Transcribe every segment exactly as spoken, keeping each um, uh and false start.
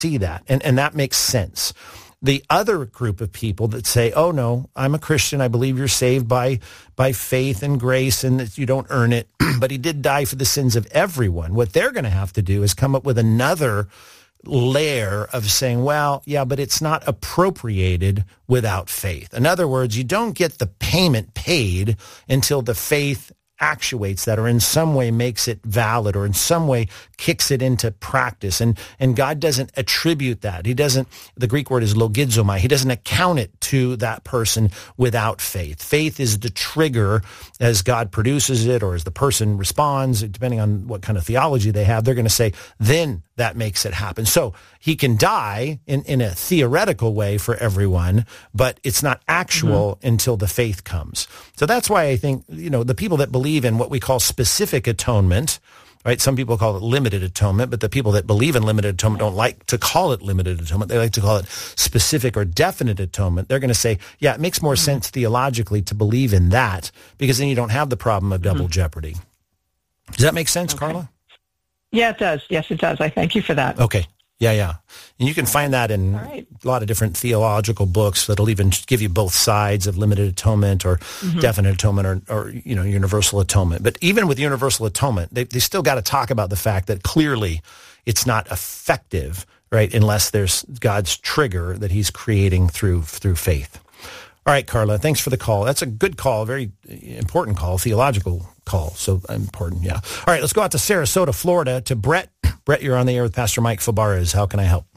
see that, and, and that makes sense. The other group of people that say, oh, no, I'm a Christian. I believe you're saved by by faith and grace and that you don't earn it. But he did die for the sins of everyone. What they're going to have to do is come up with another layer of saying, well, yeah, but it's not appropriated without faith. In other words, you don't get the payment paid until the faith actuates that or in some way makes it valid or in some way kicks it into practice. And and God doesn't attribute that. He doesn't, the Greek word is logizomai. He doesn't account it to that person without faith. Faith is the trigger as God produces it or as the person responds, depending on what kind of theology they have, they're going to say, then that makes it happen. So he can die in, in a theoretical way for everyone, but it's not actual mm-hmm. until the faith comes. So that's why I think, you know, the people that believe in what we call specific atonement, right? Some people call it limited atonement, but the people that believe in limited atonement don't like to call it limited atonement. They like to call it specific or definite atonement. They're going to say, yeah, it makes more mm-hmm. sense theologically to believe in that because then you don't have the problem of double mm-hmm. jeopardy. Does that make sense, okay. Carla? Yeah, it does. Yes, it does. I thank you for that. Okay. Yeah, yeah. And you can find that in right. a lot of different theological books that'll even give you both sides of limited atonement or mm-hmm. definite atonement or, or, you know, universal atonement. But even with universal atonement, they, they still got to talk about the fact that clearly it's not effective, right, unless there's God's trigger that he's creating through through faith. All right, Carla, thanks for the call. That's a good call, very important call, theological call, so important, yeah. All right, let's go out to Sarasota, Florida, to Brett. Brett, you're on the air with Pastor Mike Fabarez. How can I help?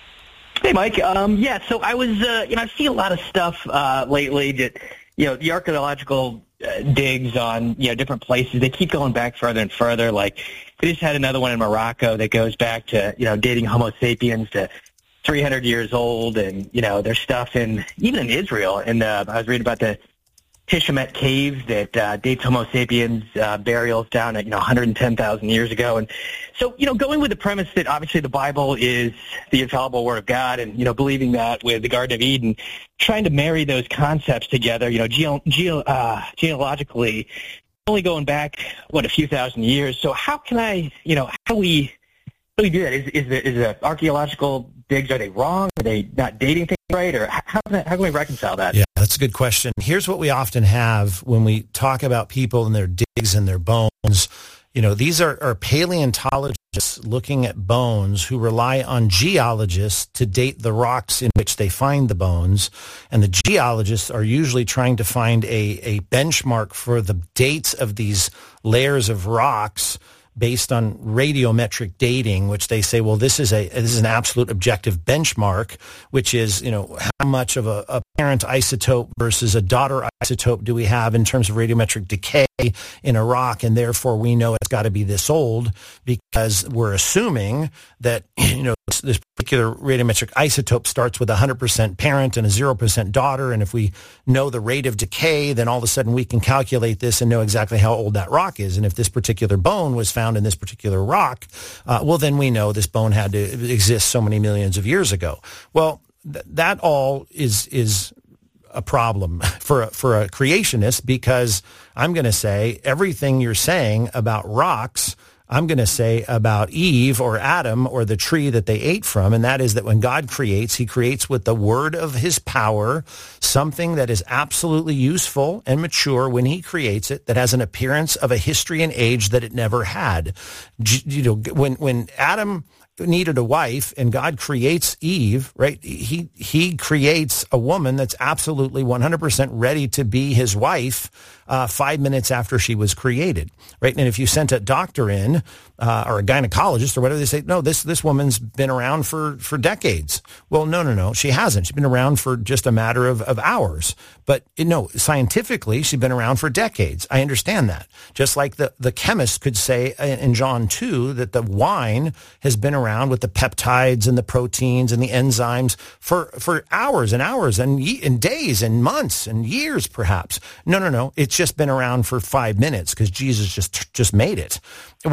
Hey, Mike. Um, yeah, so I was, uh, you know, I've seen a lot of stuff uh, lately that, you know, the archaeological uh, digs on, you know, different places, they keep going back further and further. Like, they just had another one in Morocco that goes back to, you know, dating Homo sapiens to three hundred years old, and, you know, there's stuff in, even in Israel, and uh, I was reading about the Tishamet caves that uh, dates Homo sapiens uh, burials down at, you know, one hundred ten thousand years ago. And so, you know, going with the premise that obviously the Bible is the infallible Word of God and, you know, believing that with the Garden of Eden, trying to marry those concepts together, you know, geo- geo- uh, geologically, only going back, what, a few thousand years. So how can I, you know, how do we, how do we do that? Is, is, the, is the archaeological digs, are they wrong? Are they not dating things right? Or how can, I, how can we reconcile that? Yeah, that's a good question. Here's what we often have when we talk about people and their digs and their bones. You know, these are, are paleontologists looking at bones who rely on geologists to date the rocks in which they find the bones. And the geologists are usually trying to find a, a benchmark for the dates of these layers of rocks based on radiometric dating, which they say, well, this is a this is an absolute objective benchmark, which is, you know, how much of a, a parent isotope versus a daughter isotope do we have in terms of radiometric decay in a rock, and therefore we know it's got to be this old because we're assuming that, you know, this, this particular radiometric isotope starts with a one hundred percent parent and a zero percent daughter, and if we know the rate of decay, then all of a sudden we can calculate this and know exactly how old that rock is. And if this particular bone was found in this particular rock, uh, well, then we know this bone had to exist so many millions of years ago. Well, th- that all is is a problem for a, for a creationist, because I'm going to say everything you're saying about rocks, I'm going to say about Eve or Adam or the tree that they ate from, and that is that when God creates, he creates with the word of his power, something that is absolutely useful and mature when he creates it, that has an appearance of a history and age that it never had. You know, when when Adam needed a wife and God creates Eve, right? He he creates a woman that's absolutely one hundred percent ready to be his wife uh, five minutes after she was created, right? And if you sent a doctor in uh, or a gynecologist or whatever, they say, no, this this woman's been around for, for decades. Well, no, no, no, she hasn't. She's been around for just a matter of, of hours. But you know, scientifically, she's been around for decades. I understand that. Just like the, the chemist could say in John two that the wine has been around with the peptides and the proteins and the enzymes for, for hours and hours and, and days and months and years, perhaps. No, no, no. It's just been around for five minutes because Jesus just just made it. Well, how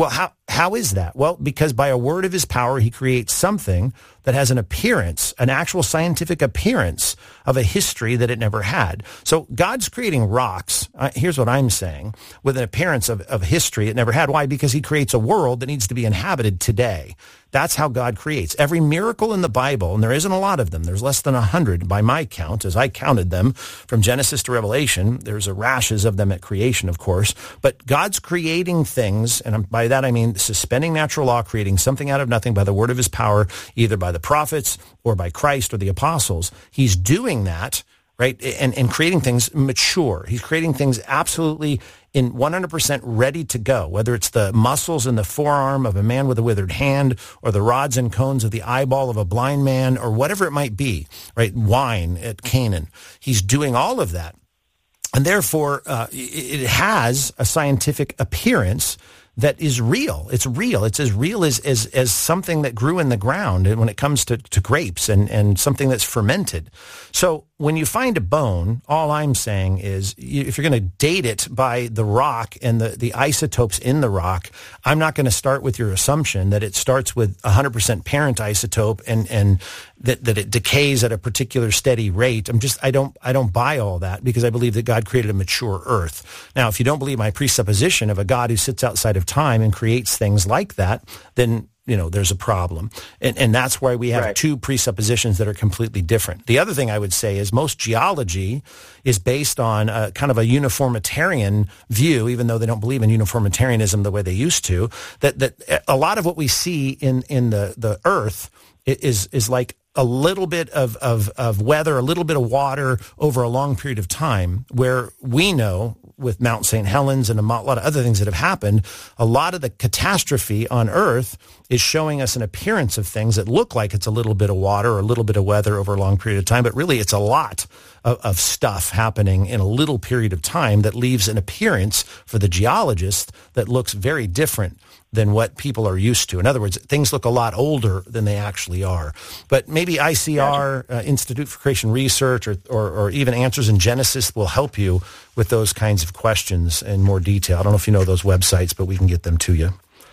how is that? Well, because by a word of his power, he creates something that has an appearance, an actual scientific appearance of a history that it never had. So God's creating rocks, uh, here's what I'm saying, with an appearance of, of history it never had. Why? Because he creates a world that needs to be inhabited today. That's how God creates. Every miracle in the Bible, and there isn't a lot of them, there's less than a hundred by my count, as I counted them from Genesis to Revelation. There's a rashes of them at creation, of course. But God's creating things, and by that I mean suspending natural law, creating something out of nothing by the word of his power, either by the prophets or by Christ or the apostles. He's doing that, right, and, and creating things mature. He's creating things absolutely in one hundred percent ready to go, whether it's the muscles in the forearm of a man with a withered hand or the rods and cones of the eyeball of a blind man or whatever it might be, right? Wine at Canaan. He's doing all of that. And therefore, uh, it, it has a scientific appearance that is real. It's real. It's as real as, as, as something that grew in the ground when it comes to, to grapes and, and something that's fermented. So when you find a bone, all I'm saying is you, if you're going to date it by the rock and the, the isotopes in the rock, I'm not going to start with your assumption that it starts with one hundred percent parent isotope and, and that, that it decays at a particular steady rate. I'm just, I don't, I don't buy all that because I believe that God created a mature earth. Now, if you don't believe my presupposition of a God who sits outside of time and creates things like that, then you know, there's a problem. And, and that's why we have right. two presuppositions that are completely different. The other thing I would say is most geology is based on a, kind of a uniformitarian view, even though they don't believe in uniformitarianism the way they used to, that, that a lot of what we see in, in the, the earth is, is like a little bit of, of, of weather, a little bit of water over a long period of time, where we know with Mount Saint Helens and a lot of other things that have happened, a lot of the catastrophe on Earth is showing us an appearance of things that look like it's a little bit of water or a little bit of weather over a long period of time, but really it's a lot of, of stuff happening in a little period of time that leaves an appearance for the geologist that looks very different than what people are used to. In other words, things look a lot older than they actually are. But maybe I C R, uh, Institute for Creation Research, or, or, or even Answers in Genesis will help you with those kinds of questions in more detail. I don't know if you know those websites, but we can get them to you.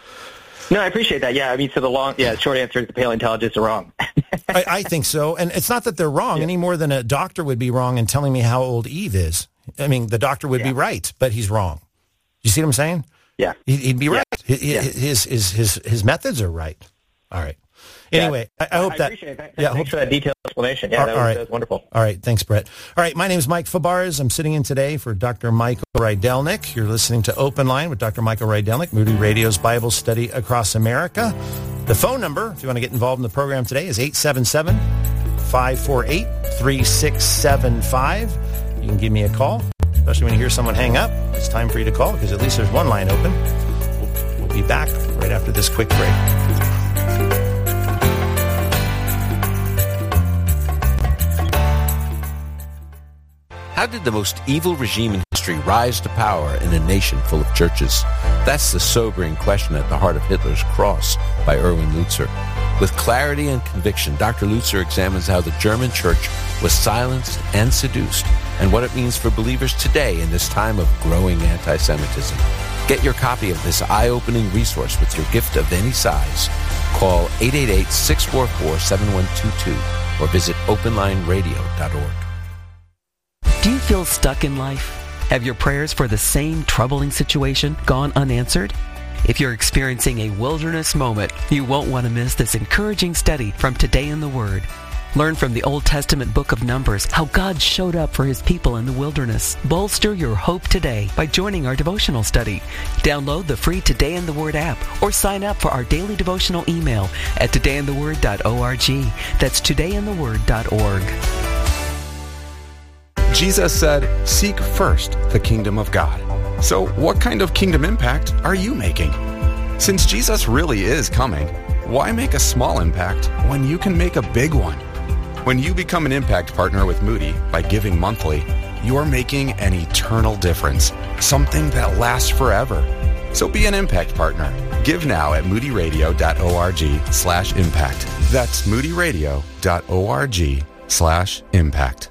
No, I appreciate that. Yeah, I mean, so the long, yeah, short answer is the paleontologists are wrong. I, I think so. And it's not that they're wrong yeah. any more than a doctor would be wrong in telling me how old Eve is. I mean, the doctor would yeah. be right, but he's wrong. You see what I'm saying? Yeah. He'd be right. Yeah. His, his, his, his methods are right. All right. Anyway, yeah. I, I hope I that... appreciate it. Thanks, yeah, thanks for that detailed explanation. Yeah, all, that, was, all right. that was wonderful. All right. Thanks, Brett. All right. My name is Mike Fabarez. I'm sitting in today for Doctor Michael Rydelnik. You're listening to Open Line with Doctor Michael Rydelnik, Moody Radio's Bible Study Across America. The phone number, if you want to get involved in the program today, is eight seven seven, five four eight, three six seven five. You can give me a call, especially when you hear someone hang up. It's time for you to call because at least there's one line open. We'll, we'll be back right after this quick break. How did the most evil regime in history rise to power in a nation full of churches? That's the sobering question at the heart of Hitler's cross by Erwin Lutzer. With clarity and conviction, Doctor Lutzer examines how the German church was silenced and seduced, and what it means for believers today in this time of growing anti-Semitism. Get your copy of this eye-opening resource with your gift of any size. Call eight eight eight, six four four, seven one two two or visit open line radio dot org. Do you feel stuck in life? Have your prayers for the same troubling situation gone unanswered? If you're experiencing a wilderness moment, you won't want to miss this encouraging study from Today in the Word. Learn from the Old Testament book of Numbers how God showed up for His people in the wilderness. Bolster your hope today by joining our devotional study. Download the free Today in the Word app or sign up for our daily devotional email at today in the word dot org. That's today in the word dot org. Jesus said, "Seek first the kingdom of God." So what kind of kingdom impact are you making? Since Jesus really is coming, why make a small impact when you can make a big one? When you become an impact partner with Moody by giving monthly, you are making an eternal difference, something that lasts forever. So be an impact partner. Give now at moody radio dot org slash impact. That's moody radio dot org slash impact.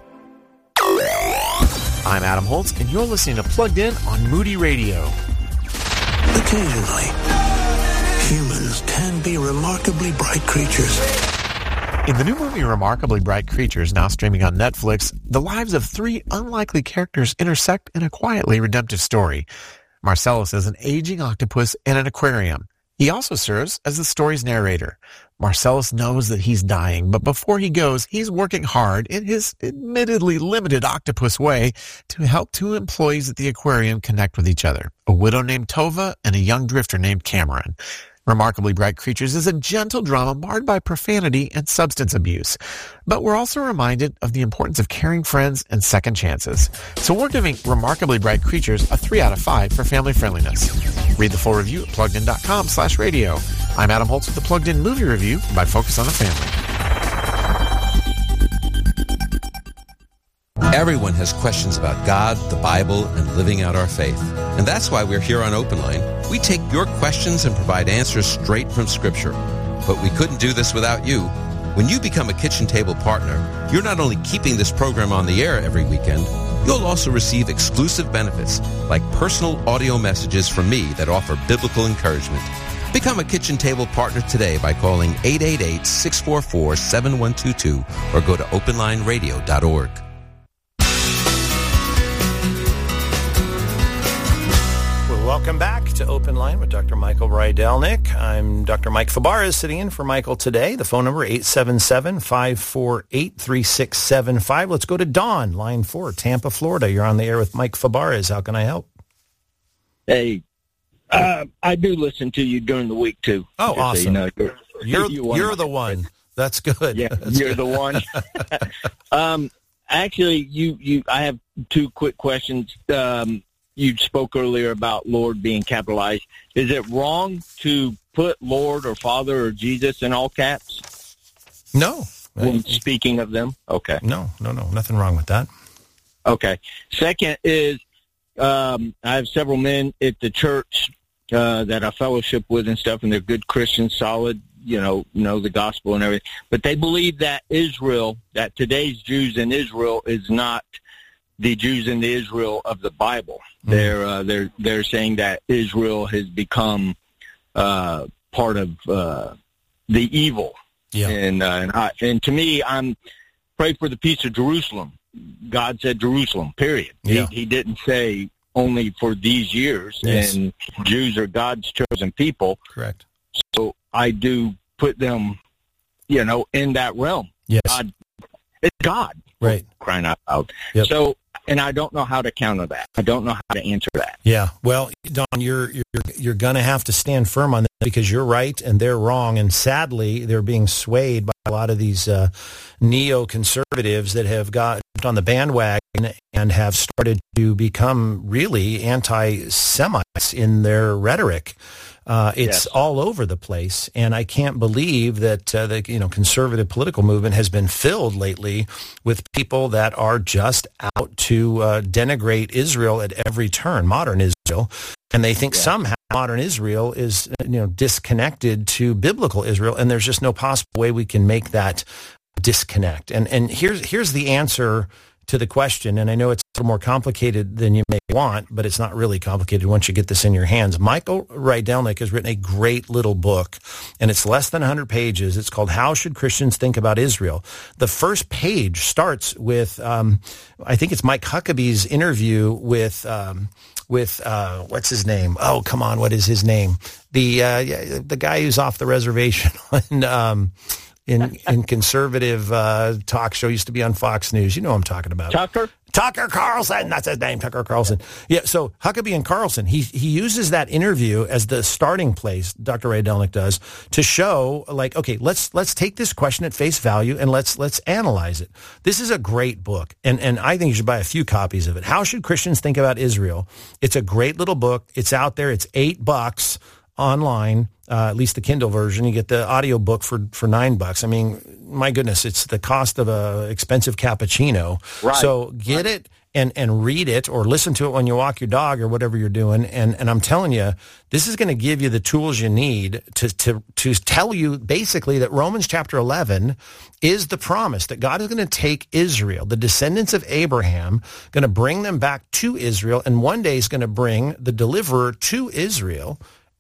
I'm Adam Holtz, and you're listening to Plugged In on Moody Radio. Occasionally, Humans can be remarkably bright creatures. In the new movie Remarkably Bright Creatures, now streaming on Netflix, the lives of three unlikely characters intersect in a quietly redemptive story. Marcellus is an aging octopus in an aquarium. He also serves as the story's narrator. Marcellus knows that he's dying, but before he goes, he's working hard in his admittedly limited octopus way to help two employees at the aquarium connect with each other, a widow named Tova and a young drifter named Cameron. Remarkably Bright Creatures is a gentle drama marred by profanity and substance abuse. But we're also reminded of the importance of caring friends and second chances. So we're giving Remarkably Bright Creatures a three out of five for family friendliness. Read the full review at pluggedin.com slash radio. I'm Adam Holtz with the Plugged In Movie Review by Focus on the Family. Everyone has questions about God, the Bible, and living out our faith. And that's why we're here on Open Line. We take your questions and provide answers straight from Scripture. But we couldn't do this without you. When you become a Kitchen Table partner, you're not only keeping this program on the air every weekend, you'll also receive exclusive benefits like personal audio messages from me that offer biblical encouragement. Become a Kitchen Table partner today by calling eight eight eight, six four four, seven one two two or go to open line radio dot org. Welcome back to Open Line with Doctor Michael Rydelnik. I'm Doctor Mike Fabarez sitting in for Michael today. The phone number eight seven seven, five four eight, three six seven five. Let's go to Dawn, line four, Tampa, Florida. You're on the air with Mike Fabarez. How can I help? Hey, uh, I do listen to you during the week too. Oh, awesome. So you know, you're you're, you you're the one. That's good. Yeah, That's you're good. the one. um, actually, you, you, I have two quick questions. Um, You spoke earlier about Lord being capitalized. Is it wrong to put Lord or Father or Jesus in all caps? No. When speaking of them? Okay. No, no, no. Nothing wrong with that. Okay. Second is um, I have several men at the church uh, that I fellowship with and stuff, and they're good Christians, solid, you know, know the gospel and everything. But they believe that Israel, that today's Jews in Israel is not the Jews in the Israel of the Bible. Mm. They're uh, they're they're saying that Israel has become uh, part of uh, the evil. Yeah. And uh, and, I, and to me, I'm pray for the peace of Jerusalem. God said Jerusalem. Period. Yeah. He, he didn't say only for these years. Yes. And Jews are God's chosen people. Correct. So I do put them, you know, in that realm. Yes. God, it's God. Right. Crying out loud. Yep. So, and I don't know how to counter that. I don't know how to answer that. Yeah. Well, Don, you're you're you're going to have to stand firm on that because you're right and they're wrong. And sadly, they're being swayed by a lot of these uh, neoconservatives that have got on the bandwagon and have started to become really anti-Semites in their rhetoric. Uh, it's yes. all over the place, and I can't believe that uh, the you know conservative political movement has been filled lately with people that are just out to uh, denigrate Israel at every turn, modern Israel, and they think yeah. somehow modern Israel is you know disconnected to biblical Israel, and there's just no possible way we can make that disconnect. And and here's here's the answer to the question, and I know it's a little more complicated than you may want, but it's not really complicated once you get this in your hands. Michael Rydelnik has written a great little book, and it's less than one hundred pages. It's called How Should Christians Think About Israel? The first page starts with, um, I think it's Mike Huckabee's interview with, um, with uh, what's his name? Oh, come on, what is his name? The uh, the guy who's off the reservation on... Um, In in conservative uh, talk show, used to be on Fox News. You know what I'm talking about. Tucker? Tucker Carlson. That's his name, Tucker Carlson. Yeah, so Huckabee and Carlson, he he uses that interview as the starting place, Doctor Rydelnik does, to show, like, okay, let's let's take this question at face value and let's let's analyze it. This is a great book, and, and I think you should buy a few copies of it. How Should Christians Think About Israel? It's a great little book. It's out there. It's eight bucks online. Uh, at least the Kindle version. You get the audio book for, for nine bucks. I mean, my goodness, it's the cost of a expensive cappuccino. Right. So get right. it and, and read it or listen to it when you walk your dog or whatever you're doing. And, and I'm telling you, this is going to give you the tools you need to, to, to tell you basically that Romans chapter eleven is the promise that God is going to take Israel, the descendants of Abraham, going to bring them back to Israel. And one day he's going to bring the deliverer to Israel.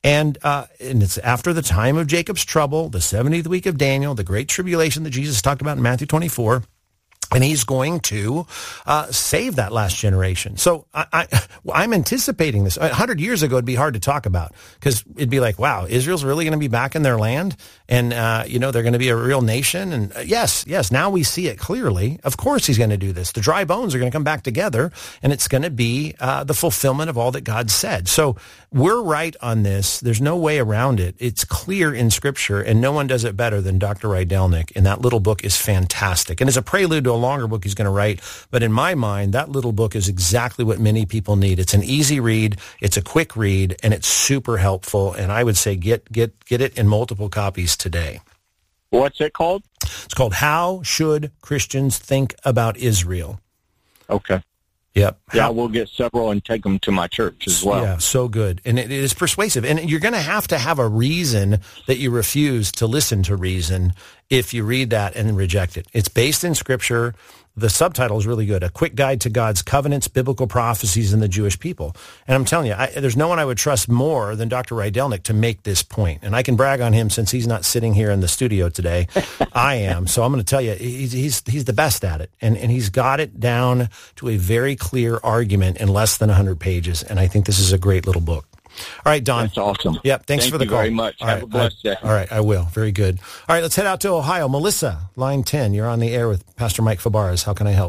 And, uh, and it's after the time of Jacob's trouble, the seventieth week of Daniel, the great tribulation that Jesus talked about in Matthew twenty-four. And he's going to uh, save that last generation. So I, I, I'm anticipating this. A hundred years ago, it'd be hard to talk about because it'd be like, wow, Israel's really going to be back in their land. And, uh, you know, they're going to be a real nation. And uh, yes, yes, now we see it clearly. Of course he's going to do this. The dry bones are going to come back together, and it's going to be uh, the fulfillment of all that God said. So we're right on this. There's no way around it. It's clear in Scripture, and no one does it better than Doctor Rydelnik. And that little book is fantastic. And as a prelude to a longer book he's going to write, but in my mind, that little book is exactly what many people need. It's an easy read, it's a quick read, and it's super helpful. And I would say get get get it in multiple copies today. What's it called? It's called How Should Christians Think About Israel? Okay. Yep. Yeah, How, we'll get several and take them to my church as well. Yeah, so good. And it, it is persuasive. And you're going to have to have a reason that you refuse to listen to reason if you read that and reject it. It's based in Scripture. The subtitle is really good. A Quick Guide to God's Covenants, Biblical Prophecies, and the Jewish People. And I'm telling you, I, there's no one I would trust more than Doctor Rydelnik to make this point. And I can brag on him since he's not sitting here in the studio today. I am. So I'm going to tell you, he's, he's, he's the best at it. And, and he's got it down to a very clear argument in less than one hundred pages. And I think this is a great little book. All right, Don. That's awesome. Yep, thanks Thank for the you call. very much. All Have right, a blessed I, day. All right, I will. Very good. All right, let's head out to Ohio. Melissa, line ten. You're on the air with Pastor Mike Fabarez. How can I help?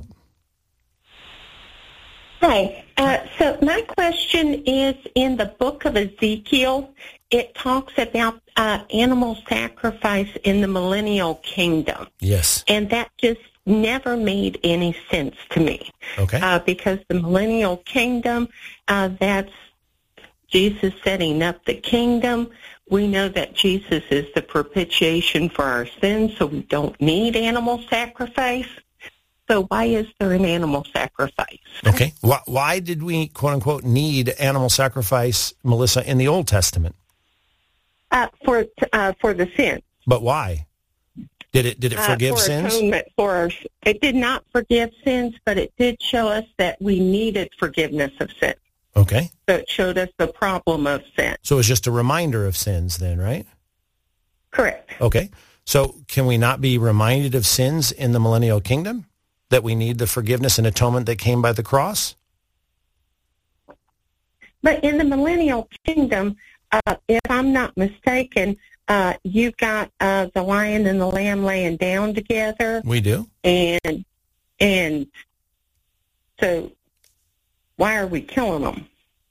Hi. Uh, so my question is, in the book of Ezekiel, it talks about uh, animal sacrifice in the millennial kingdom. Yes. And that just never made any sense to me. Okay. Uh, because the millennial kingdom, uh, that's Jesus setting up the kingdom. We know that Jesus is the propitiation for our sins, so we don't need animal sacrifice. So why is there an animal sacrifice? Okay. Why, why did we, quote unquote, need animal sacrifice, Melissa, in the Old Testament? Uh, for uh, for the sin. But why? Did it did it forgive uh, for sins? Atonement for our, it did not forgive sins, but it did show us that we needed forgiveness of sin. Okay. So it showed us the problem of sin. So it's just a reminder of sins then, right? Correct. Okay. So can we not be reminded of sins in the millennial kingdom? That we need the forgiveness and atonement that came by the cross? But in the millennial kingdom, uh, if I'm not mistaken, uh, you've got uh, the lion and the lamb laying down together. We do. And and so why are we killing them?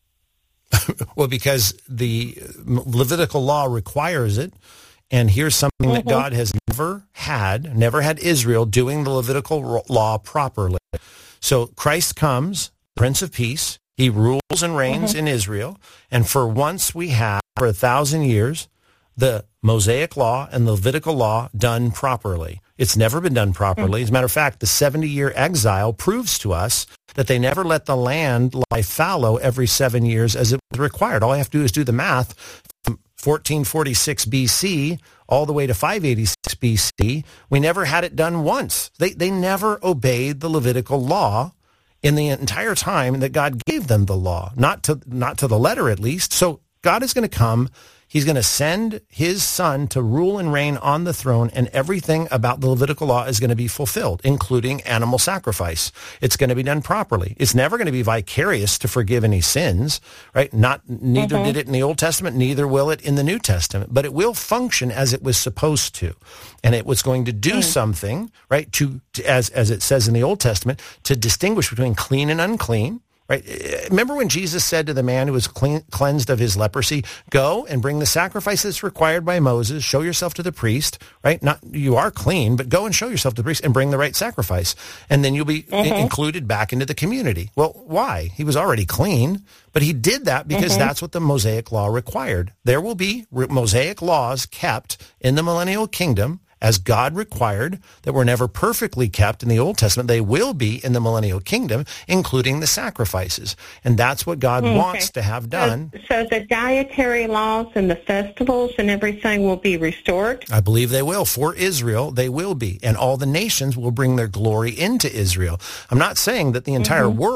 Well, because the Levitical law requires it. And here's something that God has never had, never had Israel doing the Levitical law properly. So Christ comes, Prince of Peace. He rules and reigns mm-hmm. in Israel. And for once we have, for a thousand years, the Mosaic law and the Levitical law done properly. It's never been done properly. As a matter of fact, the seventy-year exile proves to us that they never let the land lie fallow every seven years as it was required. All I have to do is do the math. From fourteen forty-six B C all the way to five eighty-six B C, we never had it done once. They they never obeyed the Levitical law in the entire time that God gave them the law, not to not to the letter at least. So God is going to come. He's going to send his son to rule and reign on the throne, and everything about the Levitical law is going to be fulfilled, including animal sacrifice. It's going to be done properly. It's never going to be vicarious to forgive any sins, right? Not neither mm-hmm. did it in the Old Testament, neither will it in the New Testament, but it will function as it was supposed to. And it was going to do mm. something, right, to, to as as it says in the Old Testament, to distinguish between clean and unclean. Right. Remember when Jesus said to the man who was clean, cleansed of his leprosy, go and bring the sacrifices required by Moses, show yourself to the priest, right? Not you are clean, but go and show yourself to the priest and bring the right sacrifice. And then you'll be mm-hmm. in- included back into the community. Well, why? He was already clean, but he did that because mm-hmm. that's what the Mosaic law required. There will be re- Mosaic laws kept in the millennial kingdom as God required, that were never perfectly kept in the Old Testament. They will be in the millennial kingdom, including the sacrifices. And that's what God okay. wants to have done. So, so the dietary laws and the festivals and everything will be restored? I believe they will. For Israel, they will be. And all the nations will bring their glory into Israel. I'm not saying that the entire mm-hmm. world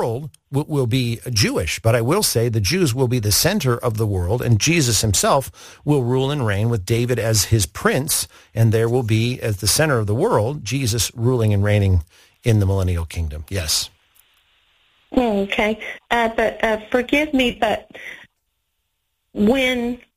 will, will be Jewish. But I will say the Jews will be the center of the world, and Jesus himself will rule and reign with David as his prince, and there will be, as the center of the world, Jesus ruling and reigning in the millennial kingdom. Yes. Okay. Uh, but uh, forgive me, but when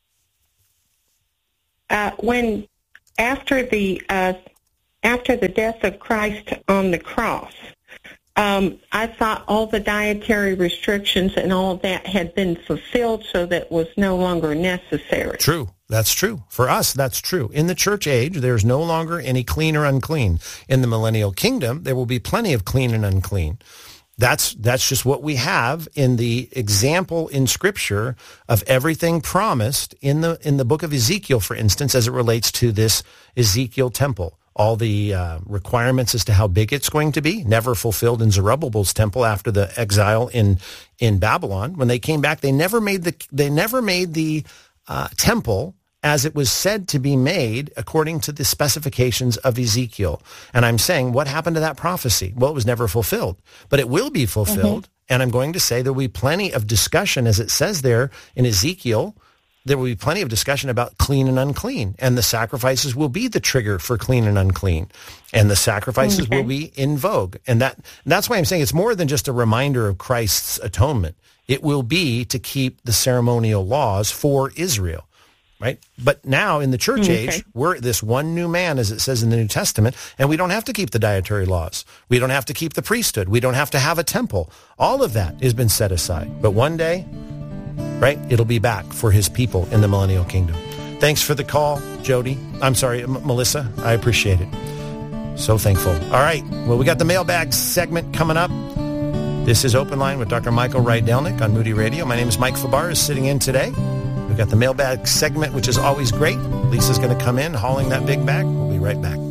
uh, when after the uh, after the death of Christ on the cross, um, I thought all the dietary restrictions and all of that had been fulfilled, so that was no longer necessary. True. That's true. For us, that's true. In the church age, there's no longer any clean or unclean. In the millennial kingdom, there will be plenty of clean and unclean. That's that's just what we have in the example in Scripture of everything promised in the in the book of Ezekiel, for instance, as it relates to this Ezekiel temple. All the uh, requirements as to how big it's going to be, never fulfilled in Zerubbabel's temple after the exile in in Babylon. When they came back, they never made the they never made the uh, temple as it was said to be made according to the specifications of Ezekiel. And I'm saying, what happened to that prophecy? Well, it was never fulfilled, but it will be fulfilled. Mm-hmm. And I'm going to say there will be plenty of discussion, as it says there in Ezekiel, there will be plenty of discussion about clean and unclean. And the sacrifices will be the trigger for clean and unclean. And the sacrifices okay. will be in vogue. And that that's why I'm saying it's more than just a reminder of Christ's atonement. It will be to keep the ceremonial laws for Israel. Right? But now in the church okay. age, we're this one new man, as it says in the New Testament, and we don't have to keep the dietary laws. We don't have to keep the priesthood. We don't have to have a temple. All of that has been set aside. But one day, right, it'll be back for his people in the millennial kingdom. Thanks for the call, Jody. I'm sorry, M- Melissa. I appreciate it. So thankful. All right. Well, we got the mailbag segment coming up. This is Open Line with Doctor Michael Rydelnik on Moody Radio. My name is Mike Fabar, is sitting in today. We've got the mailbag segment, which is always great. Lisa's going to come in hauling that big bag. We'll be right back.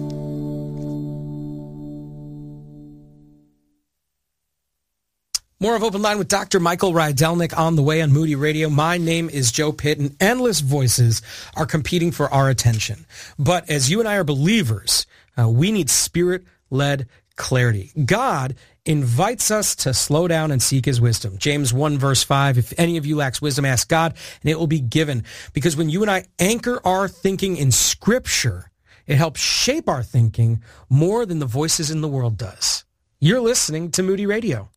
More of Open Line with Doctor Michael Rydelnik on the way on Moody Radio. My name is Joe Pitt, and endless voices are competing for our attention. But as you and I are believers, uh, we need Spirit-led clarity. God invites us to slow down and seek his wisdom. James one verse five, if any of you lacks wisdom, ask God, and it will be given. Because when you and I anchor our thinking in Scripture, it helps shape our thinking more than the voices in the world does. You're listening to Moody Radio.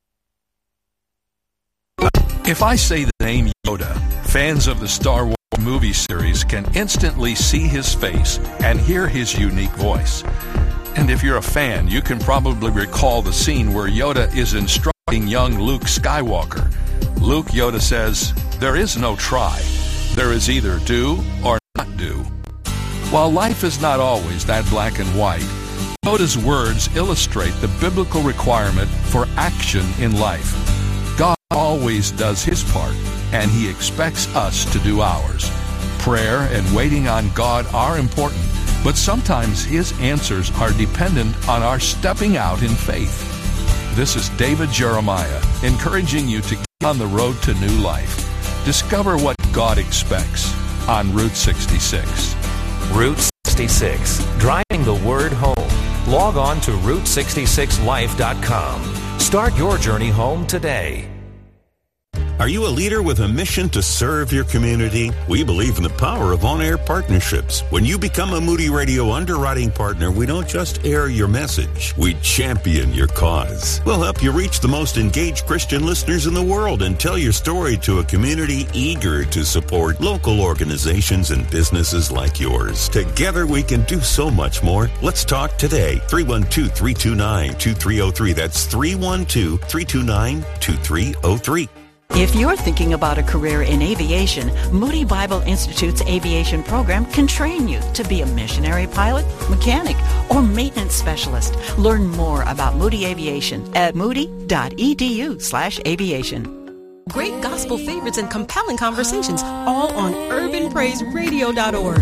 If I say the name Yoda, fans of the Star Wars movie series can instantly see his face and hear his unique voice. And if you're a fan, you can probably recall the scene where Yoda is instructing young Luke Skywalker. Luke, Yoda says, "There is no try. There is either do or not do." While life is not always that black and white, Yoda's words illustrate the biblical requirement for action in life. God always does his part, and he expects us to do ours. Prayer and waiting on God are important, but sometimes his answers are dependent on our stepping out in faith. This is David Jeremiah, encouraging you to get on the road to new life. Discover what God expects on Route sixty-six. Route sixty-six, driving the word home. Log on to route sixty-six life dot com. Start your journey home today. Are you a leader with a mission to serve your community? We believe in the power of on-air partnerships. When you become a Moody Radio underwriting partner, we don't just air your message, we champion your cause. We'll help you reach the most engaged Christian listeners in the world and tell your story to a community eager to support local organizations and businesses like yours. Together we can do so much more. Let's talk today. three one two, three two nine, two three zero three. That's three one two, three two nine, two three zero three. If you're thinking about a career in aviation, Moody Bible Institute's aviation program can train you to be a missionary pilot, mechanic, or maintenance specialist. Learn more about Moody Aviation at moody.edu slash aviation. Great gospel favorites and compelling conversations, all on urban praise radio dot org.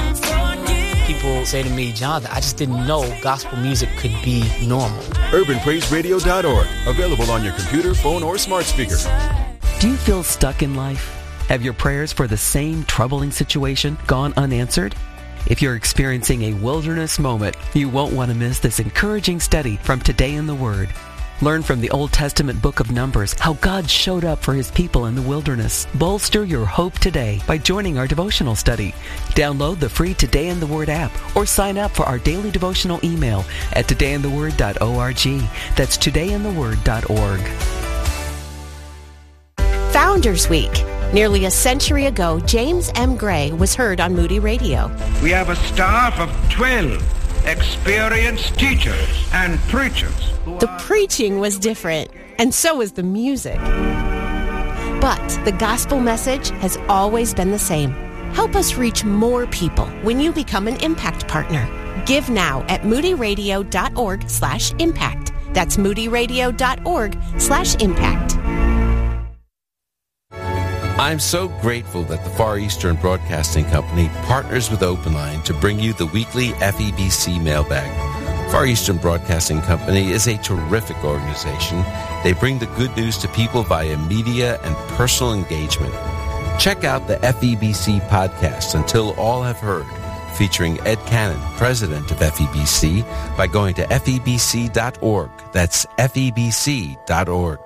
People say to me, Jonathan, I just didn't know gospel music could be normal. urban praise radio dot org, available on your computer, phone, or smart speaker. Do you feel stuck in life? Have your prayers for the same troubling situation gone unanswered? If you're experiencing a wilderness moment, you won't want to miss this encouraging study from Today in the Word. Learn from the Old Testament book of Numbers how God showed up for his people in the wilderness. Bolster your hope today by joining our devotional study. Download the free Today in the Word app or sign up for our daily devotional email at today in the word dot org. That's today in the word dot org. Founders Week. Nearly a century ago, James M. Gray was heard on Moody Radio. We have a staff of twelve experienced teachers and preachers. The preaching was different, and so was the music. But the gospel message has always been the same. Help us reach more people when you become an Impact Partner. Give now at moodyradio.org slash impact. That's moodyradio.org slash impact. I'm so grateful that the Far Eastern Broadcasting Company partners with Open Line to bring you the weekly F E B C mailbag. Far Eastern Broadcasting Company is a terrific organization. They bring the good news to people via media and personal engagement. Check out the F E B C podcast, Until All Have Heard, featuring Ed Cannon, president of F E B C, by going to F E B C dot org. That's F E B C dot org.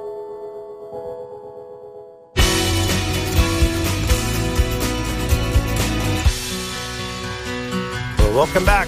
Welcome back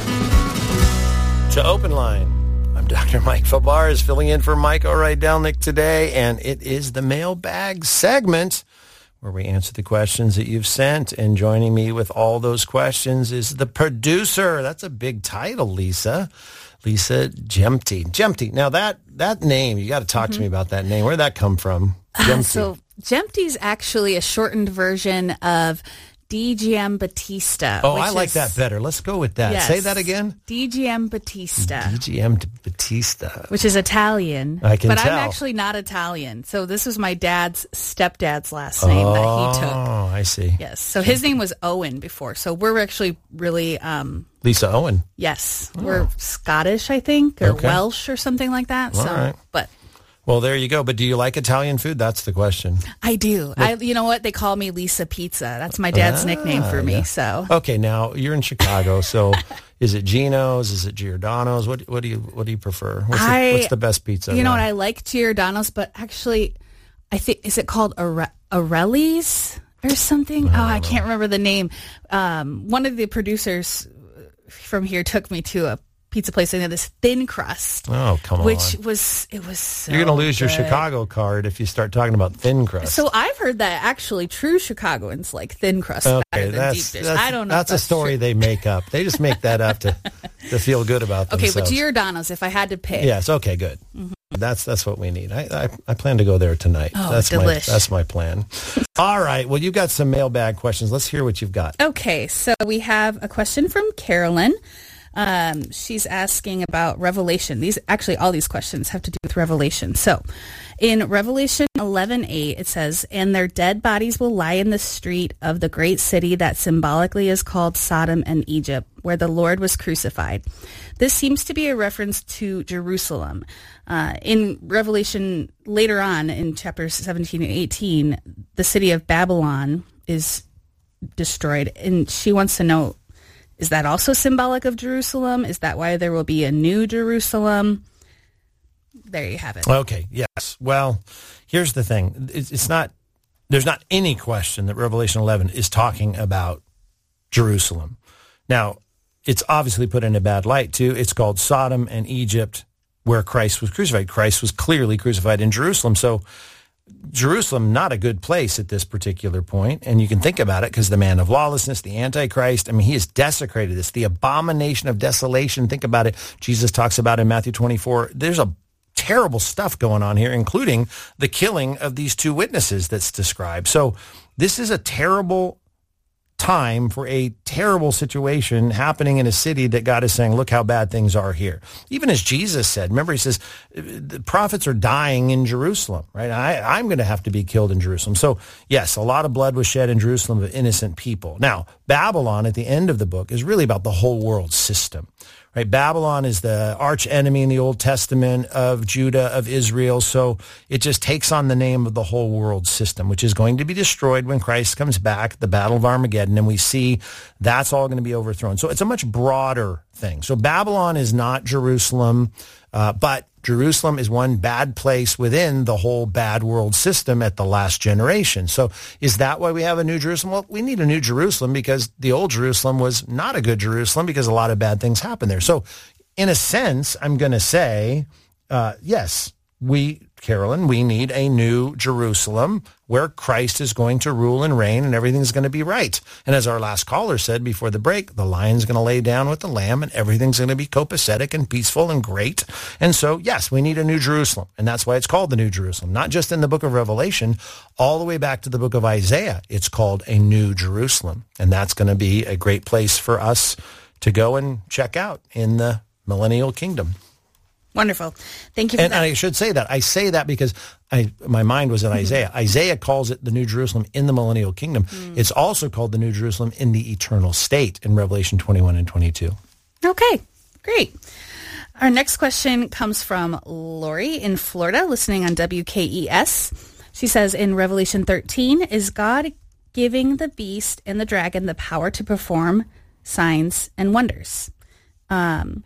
to Open Line. I'm Doctor Mike Fabarez, filling in for Mike Rydelnik today, and it is the mailbag segment where we answer the questions that you've sent. And joining me with all those questions is the producer. That's a big title, Lisa. Lisa Jemty. Jemty. Now, that, that name, you got to talk mm-hmm. to me about that name. Where did that come from? Uh, so Jemty is actually a shortened version of D G M Batista. Oh, I like is, that better. Let's go with that. Yes, say that again. D G M Batista. D G M Batista. Which is Italian. I can but tell. But I'm actually not Italian. So this was my dad's stepdad's last name oh, that he took. Oh, I see. Yes. So his name was Owen before. So we're actually really... Um, Lisa Owen. Yes. Oh. We're Scottish, I think, or okay. Welsh or something like that. All so, right. But... Well, there you go. But do you like Italian food? That's the question. I do. I, you know what? They call me Lisa Pizza. That's my dad's ah, nickname for me. Yeah. So okay, now you're in Chicago. So is it Gino's? Is it Giordano's? What What do you What do you prefer? What's, I, the, what's the best pizza? You know there? what? I like Giordano's, but actually, I think is it called Are- Arelli's or something? I oh, I can't remember the name. Um, one of the producers from here took me to a pizza place and they had this thin crust. Oh, come on. Which was, it was so You're going to lose good. your Chicago card if you start talking about thin crust. So I've heard that actually true Chicagoans like thin crust okay, better than deep dish. I don't know. That's, that's a story true. they make up. They just make that up to, to feel good about themselves. Okay, but Giordano's, if I had to pick. Yes, okay, good. Mm-hmm. That's that's what we need. I, I I plan to go there tonight. Oh, that's delish. my that's my plan. All right. Well, you've got some mailbag questions. Let's hear what you've got. Okay, so we have a question from Carolyn. Um, she's asking about Revelation. These actually, all these questions have to do with Revelation. So, in Revelation eleven eight, it says, "And their dead bodies will lie in the street of the great city that symbolically is called Sodom and Egypt, where the Lord was crucified." This seems to be a reference to Jerusalem. Uh, in Revelation, later on in chapters seventeen and eighteen, the city of Babylon is destroyed, and she wants to know, is that also symbolic of Jerusalem? Is that why there will be a new Jerusalem? There you have it. Okay, yes. Well, here's the thing. It's, it's not, there's not any question that Revelation eleven is talking about Jerusalem. Now, it's obviously put in a bad light, too. It's called Sodom and Egypt, where Christ was crucified. Christ was clearly crucified in Jerusalem. So Jerusalem, not a good place at this particular point. And you can think about it because the man of lawlessness, the Antichrist, I mean, he has desecrated this. The abomination of desolation, think about it. Jesus talks about in Matthew twenty-four. There's a terrible stuff going on here, including the killing of these two witnesses that's described. So this is a terrible time for a terrible situation happening in a city that God is saying, look how bad things are here. Even as Jesus said, remember, he says, the prophets are dying in Jerusalem, right? I, I'm going to have to be killed in Jerusalem. So yes, a lot of blood was shed in Jerusalem of innocent people. Now, Babylon at the end of the book is really about the whole world system. Right? Babylon is the arch enemy in the Old Testament of Judah, of Israel. So it just takes on the name of the whole world system, which is going to be destroyed when Christ comes back, the Battle of Armageddon. And we see that's all going to be overthrown. So it's a much broader thing. So Babylon is not Jerusalem, uh, but Jerusalem is one bad place within the whole bad world system at the last generation. So is that why we have a New Jerusalem? Well, we need a New Jerusalem because the old Jerusalem was not a good Jerusalem because a lot of bad things happened there. So in a sense, I'm going to say, uh, yes, we, Carolyn, we need a New Jerusalem where Christ is going to rule and reign and everything's going to be right. And as our last caller said before the break, the lion's going to lay down with the lamb and everything's going to be copacetic and peaceful and great. And so, yes, we need a New Jerusalem. And that's why it's called the New Jerusalem, not just in the book of Revelation, all the way back to the book of Isaiah. It's called a New Jerusalem. And that's going to be a great place for us to go and check out in the millennial kingdom. Wonderful. Thank you for and, that. and I should say that. I say that because I my mind was in Isaiah. Isaiah calls it the New Jerusalem in the millennial kingdom. Mm. It's also called the New Jerusalem in the eternal state in Revelation twenty-one and twenty-two. Okay, great. Our next question comes from Lori in Florida, listening on W K E S. She says, in Revelation thirteen, is God giving the beast and the dragon the power to perform signs and wonders? Um...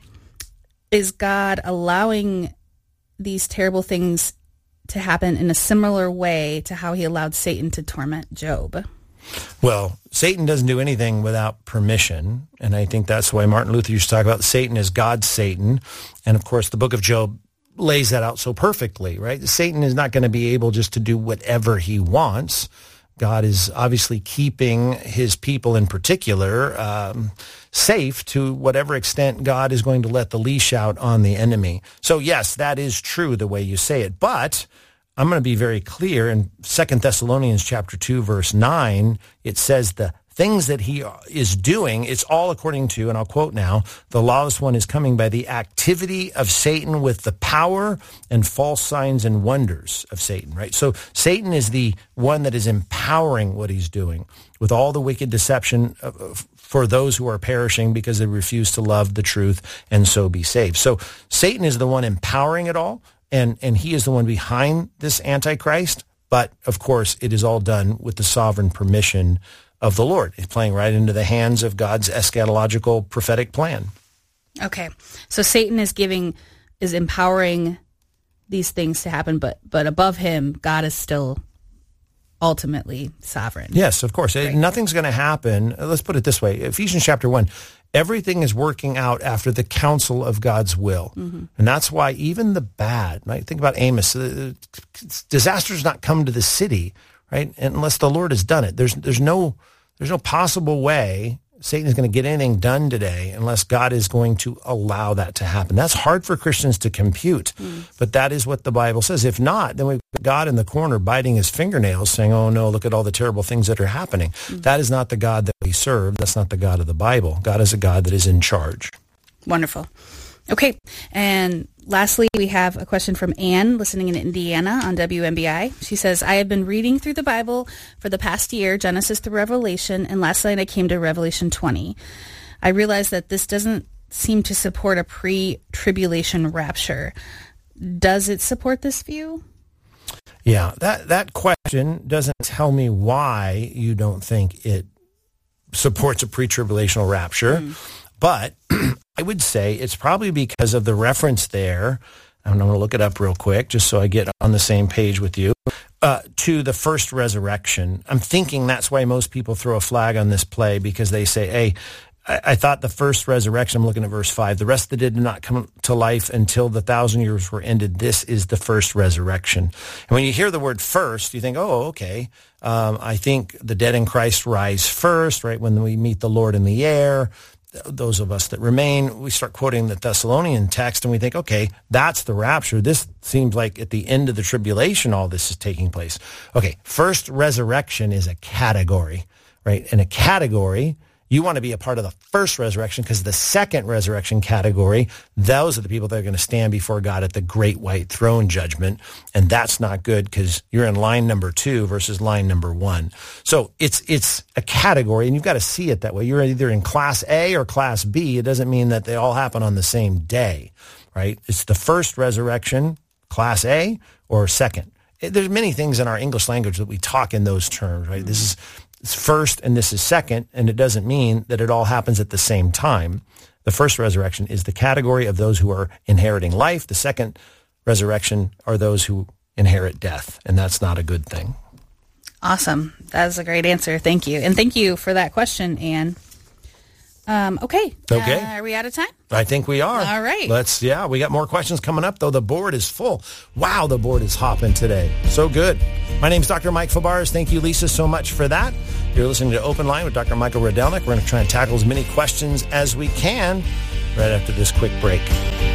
Is God allowing these terrible things to happen in a similar way to how he allowed Satan to torment Job? Well, Satan doesn't do anything without permission. And I think that's why Martin Luther used to talk about Satan as God's Satan. And of course, the book of Job lays that out so perfectly, right? Satan is not going to be able just to do whatever he wants. God is obviously keeping his people in particular um, safe to whatever extent God is going to let the leash out on the enemy. So yes, that is true the way you say it. But I'm going to be very clear. In Second Thessalonians chapter two, verse nine, it says the things that he is doing, it's all according to, and I'll quote now, the lawless one is coming by the activity of Satan with the power and false signs and wonders of Satan, right? So Satan is the one that is empowering what he's doing with all the wicked deception for those who are perishing because they refuse to love the truth and so be saved. So Satan is the one empowering it all, and, and he is the one behind this Antichrist. But of course, it is all done with the sovereign permission of the Lord. It's playing right into the hands of God's eschatological prophetic plan. Okay. So Satan is giving, is empowering these things to happen, but but above him, God is still ultimately sovereign. Yes, of course. Right. Nothing's going to happen. Let's put it this way. Ephesians chapter one, everything is working out after the counsel of God's will. Mm-hmm. And that's why even the bad, right? Think about Amos. Uh, disaster's not come to the city, right? Unless the Lord has done it. There's there's no there's no possible way Satan is going to get anything done today unless God is going to allow that to happen. That's hard for Christians to compute, mm. but that is what the Bible says. If not, then we've got God in the corner biting his fingernails saying, oh no, look at all the terrible things that are happening. Mm. That is not the God that we serve. That's not the God of the Bible. God is a God that is in charge. Wonderful. Okay. And lastly, we have a question from Anne, listening in Indiana on W M B I. She says, I have been reading through the Bible for the past year, Genesis through Revelation, and last night I came to Revelation twenty. I realized that this doesn't seem to support a pre-tribulation rapture. Does it support this view? Yeah, that, that question doesn't tell me why you don't think it supports a pre-tribulational rapture. Mm. But I would say it's probably because of the reference there, and I'm going to look it up real quick just so I get on the same page with you, uh, to the first resurrection. I'm thinking that's why most people throw a flag on this play, because they say, hey, I, I thought the first resurrection, I'm looking at verse five, the rest that did not come to life until the thousand years were ended. This is the first resurrection. And when you hear the word first, you think, oh, okay. Um, I think the dead in Christ rise first, right? When we meet the Lord in the air. Those of us that remain, we start quoting the Thessalonian text and we think, okay, that's the rapture. This seems like at the end of the tribulation, all this is taking place. Okay, first resurrection is a category, right? And a category, you want to be a part of the first resurrection because the second resurrection category, those are the people that are going to stand before God at the great white throne judgment. And that's not good because you're in line number two versus line number one. So it's it's a category, and you've got to see it that way. You're either in class A or class B. It doesn't mean that they all happen on the same day, right? It's the first resurrection, class A, or second. There's many things in our English language that we talk in those terms, right? This is It's first and this is second, and it doesn't mean that it all happens at the same time. The first resurrection is the category of those who are inheriting life. The second resurrection are those who inherit death, and that's not a good thing. Awesome. That is a great answer. Thank you. And thank you for that question, Anne. Um, okay. Okay. Uh, are we out of time? I think we are. All right. Let's, yeah, we got more questions coming up, though. The board is full. Wow, the board is hopping today. So good. My name is Doctor Mike Fabarez. Thank you, Lisa, so much for that. You're listening to Open Line with Doctor Michael Rydelnik. We're going to try and tackle as many questions as we can right after this quick break.